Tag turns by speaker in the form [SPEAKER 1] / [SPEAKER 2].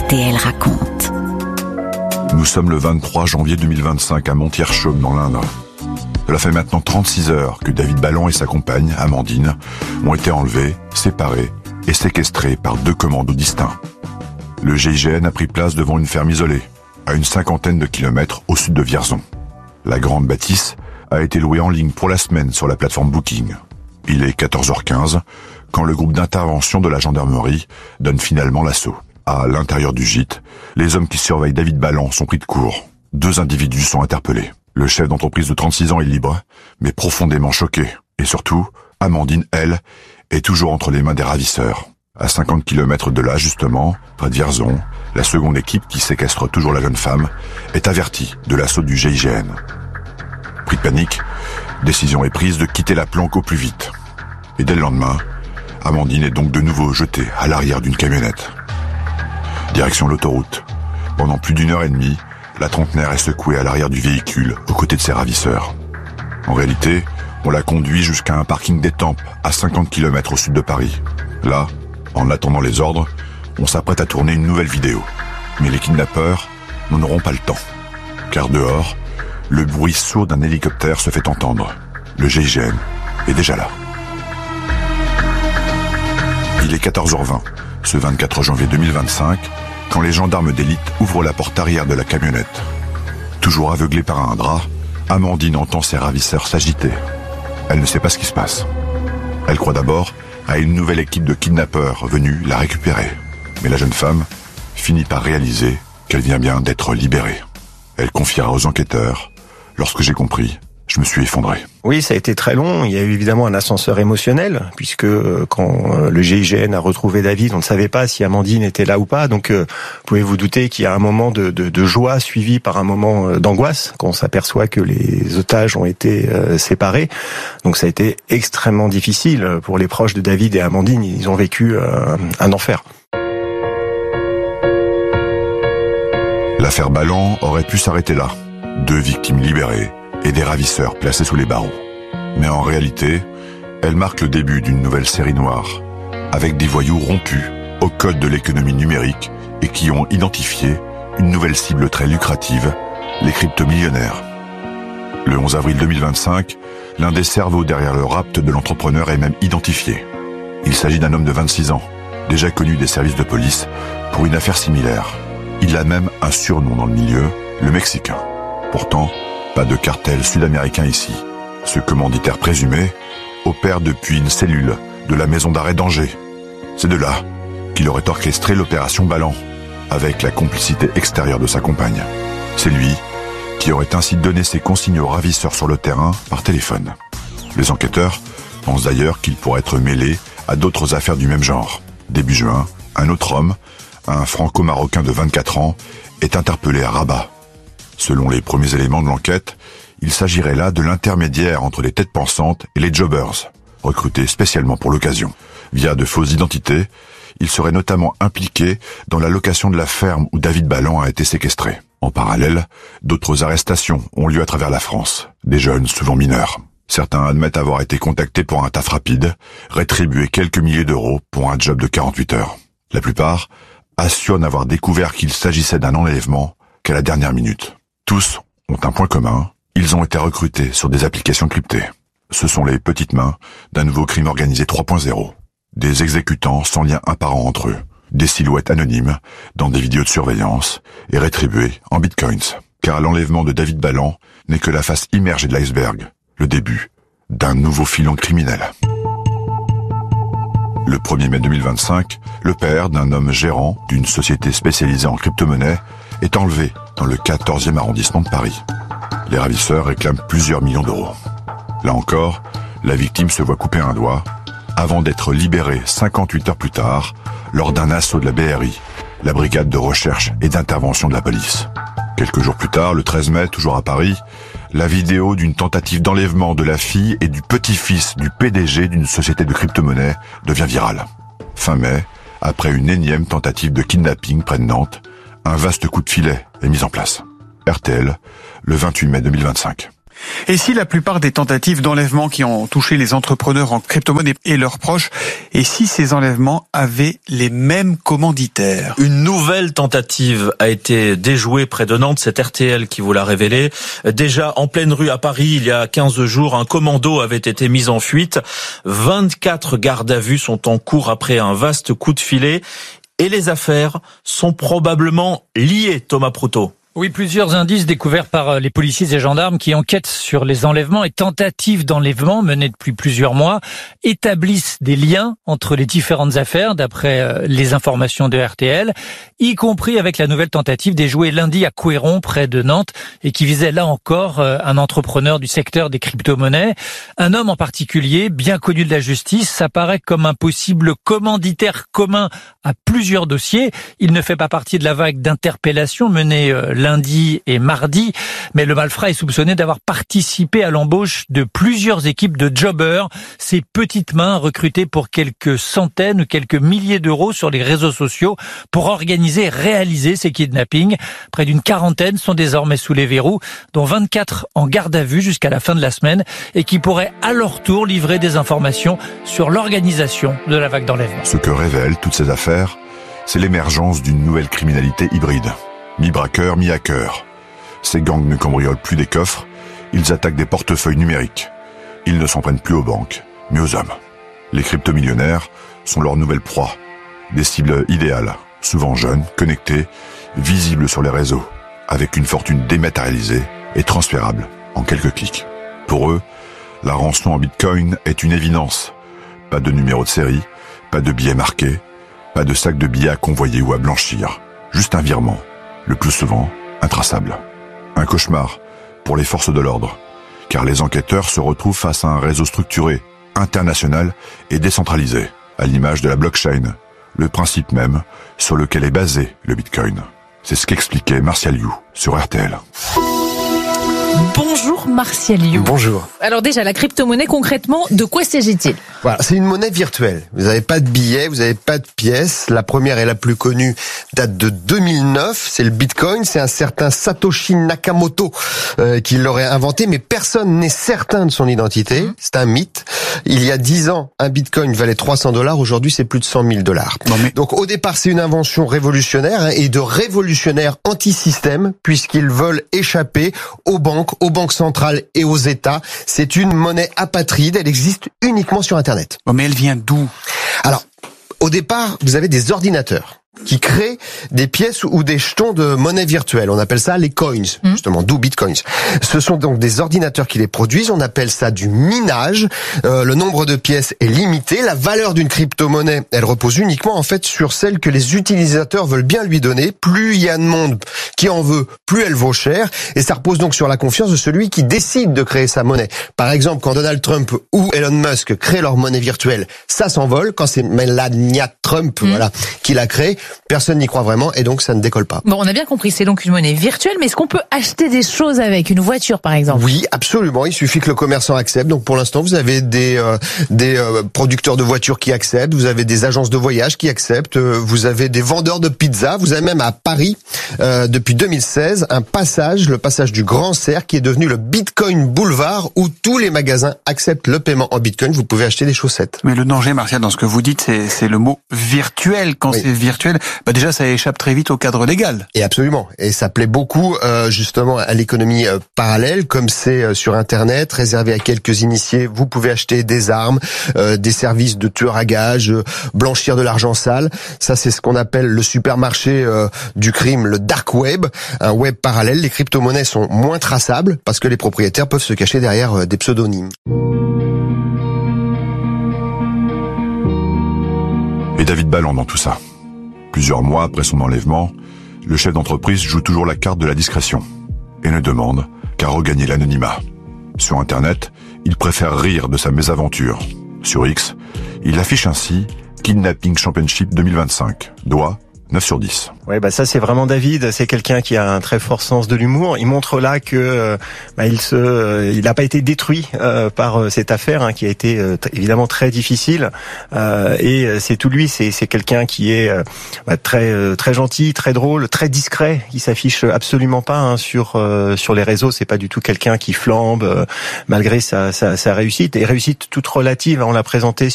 [SPEAKER 1] RTL raconte.
[SPEAKER 2] Nous sommes le 23 janvier 2025 à Montier-Chaume dans l'Indre. Cela fait maintenant 36 heures que David Balland et sa compagne, Amandine, ont été enlevés, séparés et séquestrés par 2 commandos distincts. Le GIGN a pris place devant une ferme isolée, à une 50aine de kilomètres au sud de Vierzon. La grande bâtisse a été louée en ligne pour la semaine sur la plateforme Booking. Il est 14h15 quand le groupe d'intervention de la gendarmerie donne finalement l'assaut. À l'intérieur du gîte, les hommes qui surveillent David Balland sont pris de court. 2 individus sont interpellés. Le chef d'entreprise de 36 ans est libre, mais profondément choqué. Et surtout, Amandine, elle, est toujours entre les mains des ravisseurs. À 50 km de là, justement, près de Vierzon, la seconde équipe qui séquestre toujours la jeune femme est avertie de l'assaut du GIGN. Pris de panique, décision est prise de quitter la planque au plus vite. Et dès le lendemain, Amandine est donc de nouveau jetée à l'arrière d'une camionnette. Direction l'autoroute. Pendant plus d'1 heure et demie, la trentenaire est secouée à l'arrière du véhicule, aux côtés de ses ravisseurs. En réalité, on la conduit jusqu'à un parking d'Étampes, à 50 km au sud de Paris. Là, en attendant les ordres, on s'apprête à tourner une nouvelle vidéo. Mais les kidnappeurs n'en auront pas le temps. Car dehors, le bruit sourd d'un hélicoptère se fait entendre. Le GIGN est déjà là. Il est 14h20, ce 24 janvier 2025, quand les gendarmes d'élite ouvrent la porte arrière de la camionnette. Toujours aveuglée par un drap, Amandine entend ses ravisseurs s'agiter. Elle ne sait pas ce qui se passe. Elle croit d'abord à une nouvelle équipe de kidnappeurs venus la récupérer. Mais la jeune femme finit par réaliser qu'elle vient bien d'être libérée. Elle confiera aux enquêteurs: lorsque j'ai compris, je me suis effondré.
[SPEAKER 3] Oui, ça a été très long. Il y a eu évidemment un ascenseur émotionnel, puisque quand le GIGN a retrouvé David, on ne savait pas si Amandine était là ou pas. Donc, vous pouvez vous douter qu'il y a un moment de joie suivi par un moment d'angoisse, quand on s'aperçoit que les otages ont été séparés. Donc, ça a été extrêmement difficile pour les proches de David et Amandine. Ils ont vécu un enfer.
[SPEAKER 2] L'affaire Balland aurait pu s'arrêter là. 2 victimes libérées et des ravisseurs placés sous les barreaux. Mais en réalité, elle marque le début d'une nouvelle série noire, avec des voyous rompus au code de l'économie numérique et qui ont identifié une nouvelle cible très lucrative, les crypto-millionnaires. Le 11 avril 2025, l'un des cerveaux derrière le rapt de l'entrepreneur est même identifié. Il s'agit d'un homme de 26 ans, déjà connu des services de police pour une affaire similaire. Il a même un surnom dans le milieu, le Mexicain. Pourtant, pas de cartel sud-américain ici. Ce commanditaire présumé opère depuis une cellule de la maison d'arrêt d'Angers. C'est de là qu'il aurait orchestré l'opération Balland, avec la complicité extérieure de sa compagne. C'est lui qui aurait ainsi donné ses consignes aux ravisseurs sur le terrain par téléphone. Les enquêteurs pensent d'ailleurs qu'il pourrait être mêlé à d'autres affaires du même genre. Début juin, un autre homme, un franco-marocain de 24 ans, est interpellé à Rabat. Selon les premiers éléments de l'enquête, il s'agirait là de l'intermédiaire entre les têtes pensantes et les jobbers, recrutés spécialement pour l'occasion. Via de fausses identités, il serait notamment impliqué dans la location de la ferme où David Balland a été séquestré. En parallèle, d'autres arrestations ont lieu à travers la France, des jeunes souvent mineurs. Certains admettent avoir été contactés pour un taf rapide, rétribués quelques milliers d'euros pour un job de 48 heures. La plupart assurent n'avoir découvert qu'il s'agissait d'un enlèvement qu'à la dernière minute. Tous ont un point commun, ils ont été recrutés sur des applications cryptées. Ce sont les petites mains d'un nouveau crime organisé 3.0. Des exécutants sans lien apparent entre eux, des silhouettes anonymes dans des vidéos de surveillance et rétribuées en bitcoins. Car l'enlèvement de David Balland n'est que la face immergée de l'iceberg, le début d'un nouveau filon criminel. Le 1er mai 2025, le père d'un homme gérant d'une société spécialisée en crypto-monnaie est enlevé dans le 14e arrondissement de Paris. Les ravisseurs réclament plusieurs millions d'euros. Là encore, la victime se voit couper un doigt avant d'être libérée 58 heures plus tard lors d'un assaut de la BRI, la brigade de recherche et d'intervention de la police. Quelques jours plus tard, le 13 mai, toujours à Paris, la vidéo d'une tentative d'enlèvement de la fille et du petit-fils du PDG d'une société de crypto-monnaie devient virale. Fin mai, après une énième tentative de kidnapping près de Nantes, un vaste coup de filet est mis en place. RTL, le 28 mai 2025.
[SPEAKER 1] Et si la plupart des tentatives d'enlèvement qui ont touché les entrepreneurs en crypto-monnaie et leurs proches, et si ces enlèvements avaient les mêmes commanditaires?
[SPEAKER 4] Une nouvelle tentative a été déjouée près de Nantes, c'est RTL qui vous l'a révélé. Déjà en pleine rue à Paris, il y a 15 jours, un commando avait été mis en fuite. 24 gardes à vue sont en cours après un vaste coup de filet. Et les affaires sont probablement liées, Thomas Proutot.
[SPEAKER 5] Oui, plusieurs indices découverts par les policiers et gendarmes qui enquêtent sur les enlèvements et tentatives d'enlèvement menées depuis plusieurs mois établissent des liens entre les différentes affaires d'après les informations de RTL, y compris avec la nouvelle tentative déjouée lundi à Couéron près de Nantes et qui visait là encore un entrepreneur du secteur des crypto-monnaies. Un homme en particulier, bien connu de la justice, s'apparaît comme un possible commanditaire commun à plusieurs dossiers. Il ne fait pas partie de la vague d'interpellations menée lundi et mardi, mais le malfrat est soupçonné d'avoir participé à l'embauche de plusieurs équipes de jobbers, ces petites mains recrutées pour quelques centaines ou quelques milliers d'euros sur les réseaux sociaux pour organiser et réaliser ces kidnappings. Près d'une quarantaine sont désormais sous les verrous, dont 24 en garde à vue jusqu'à la fin de la semaine et qui pourraient à leur tour livrer des informations sur l'organisation de la vague d'enlèvement.
[SPEAKER 2] Ce que révèlent toutes ces affaires, c'est l'émergence d'une nouvelle criminalité hybride. Mi-braqueurs, mi-hackers. Ces gangs ne cambriolent plus des coffres, ils attaquent des portefeuilles numériques. Ils ne s'en prennent plus aux banques, mais aux hommes. Les crypto-millionnaires sont leur nouvelle proie. Des cibles idéales, souvent jeunes, connectés, visibles sur les réseaux, avec une fortune dématérialisée et transférable en quelques clics. Pour eux, la rançon en bitcoin est une évidence. Pas de numéro de série, pas de billets marqués, pas de sac de billets à convoyer ou à blanchir. Juste un virement. Le plus souvent, intraçable. Un cauchemar pour les forces de l'ordre, car les enquêteurs se retrouvent face à un réseau structuré, international et décentralisé, à l'image de la blockchain, le principe même sur lequel est basé le Bitcoin. C'est ce qu'expliquait Martial You sur RTL.
[SPEAKER 6] Bonjour Martial You.
[SPEAKER 7] Bonjour.
[SPEAKER 6] Alors déjà, la crypto-monnaie, concrètement, de quoi s'agit-il ?
[SPEAKER 7] Voilà, c'est une monnaie virtuelle. Vous n'avez pas de billets, vous n'avez pas de pièces. La première et la plus connue date de 2009. C'est le Bitcoin. C'est un certain Satoshi Nakamoto qui l'aurait inventé, mais personne n'est certain de son identité. C'est un mythe. Il y a 10 ans, un Bitcoin valait $300. Aujourd'hui, c'est plus de $100 000. Donc au départ, c'est une invention révolutionnaire et de révolutionnaire anti-système, puisqu'ils veulent échapper aux banques centrales et aux États. C'est une monnaie apatride. Elle existe uniquement sur Internet.
[SPEAKER 1] Bon, mais elle vient d'où ?
[SPEAKER 7] Alors, au départ, vous avez des ordinateurs qui créent des pièces ou des jetons de monnaie virtuelle. On appelle ça les coins, justement, d'où bitcoins. Ce sont donc des ordinateurs qui les produisent. On appelle ça du minage. Le nombre de pièces est limité. La valeur d'une crypto-monnaie, elle repose uniquement, en fait, sur celle que les utilisateurs veulent bien lui donner. Plus il y a de monde qui en veut, plus elle vaut cher. Et ça repose donc sur la confiance de celui qui décide de créer sa monnaie. Par exemple, quand Donald Trump ou Elon Musk créent leur monnaie virtuelle, ça s'envole. Quand c'est Melania Trump, voilà, qui l'a créée, personne n'y croit vraiment et donc ça ne décolle pas.
[SPEAKER 6] Bon, on a bien compris, c'est donc une monnaie virtuelle, mais est-ce qu'on peut acheter des choses avec, une voiture par exemple ?
[SPEAKER 7] Oui, absolument, il suffit que le commerçant accepte. Donc pour l'instant, vous avez des producteurs de voitures qui acceptent, vous avez des agences de voyage qui acceptent, vous avez des vendeurs de pizza, vous avez même à Paris, depuis 2016, le passage du Grand Cerf qui est devenu le Bitcoin Boulevard où tous les magasins acceptent le paiement en Bitcoin. Vous pouvez acheter des chaussettes.
[SPEAKER 1] Mais le danger, Martial, dans ce que vous dites, c'est le mot virtuel. Quand c'est virtuel, déjà ça échappe très vite au cadre légal.
[SPEAKER 7] Et absolument. Et ça plaît beaucoup justement à l'économie parallèle, comme c'est sur Internet, réservé à quelques initiés. Vous pouvez acheter des armes, des services de tueurs à gages, blanchir de l'argent sale. Ça, c'est ce qu'on appelle le supermarché du crime, le dark web, un web parallèle. Les crypto-monnaies sont moins traçables parce que les propriétaires peuvent se cacher derrière des pseudonymes.
[SPEAKER 2] Et David Balland dans tout ça. Plusieurs mois après son enlèvement, le chef d'entreprise joue toujours la carte de la discrétion et ne demande qu'à regagner l'anonymat. Sur Internet, il préfère rire de sa mésaventure. Sur X, il affiche ainsi « Kidnapping Championship 2025 ». Doigt, 9 sur 10.
[SPEAKER 3] Ouais, ça c'est vraiment David. C'est quelqu'un qui a un très fort sens de l'humour. Il montre là que il n'a pas été détruit par cette affaire qui a été évidemment très difficile. Et c'est tout lui. C'est quelqu'un qui est très gentil, très drôle, très discret. Il s'affiche absolument pas sur les réseaux. C'est pas du tout quelqu'un qui flambe malgré sa réussite, et réussite toute relative. On l'a présenté